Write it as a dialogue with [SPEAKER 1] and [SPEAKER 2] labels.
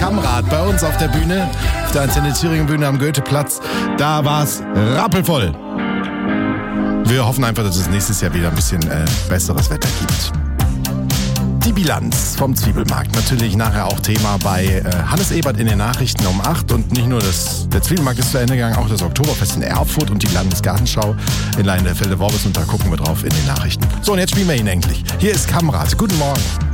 [SPEAKER 1] Kamrat bei uns auf der Bühne, auf der Antenne Thüringen Bühne am Goetheplatz. Da war's rappelvoll. Wir hoffen einfach, dass es nächstes Jahr wieder ein bisschen besseres Wetter gibt. Die Bilanz vom Zwiebelmarkt. Natürlich nachher auch Thema bei Hannes Ebert in den Nachrichten um 8. Und nicht nur der Zwiebelmarkt ist zu Ende gegangen, auch das Oktoberfest in Erfurt und die Landesgartenschau in Leienfelde-Worbis. Und da gucken wir drauf in den Nachrichten. So, und jetzt spielen wir ihn endlich. Hier ist Kamrat. Guten Morgen.